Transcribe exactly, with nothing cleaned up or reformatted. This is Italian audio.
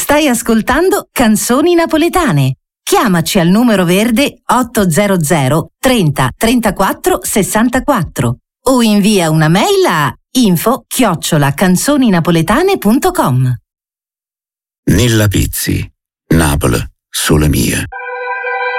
Stai ascoltando Canzoni Napoletane. Chiamaci al numero verde ottocento trenta trentaquattro sessantaquattro o invia una mail a info chiocciola canzoninapoletane punto com. Nilla Pizzi, Napoli, sole mie.